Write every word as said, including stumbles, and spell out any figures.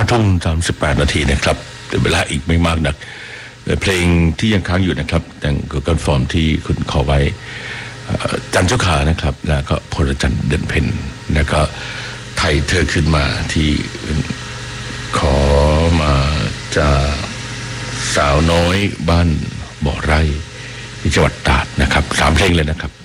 ทุ่มสามสิบแปดนาทีนะครับเวลาอีกไม่มากนักเพลงที่ยังค้างอยู่นะครับแต่งกับฟอร์มที่คุณขอไว้จันเจ้าขานะครับแล้วก็พลจันทร์เด่นเพ็ญแล้วก็ไทยเธอขึ้นมาที่ขอมาจากสาวน้อยบ้านบ่อไร่ที่จังหวัดตราดนะครับสามเพลงเลยนะครับ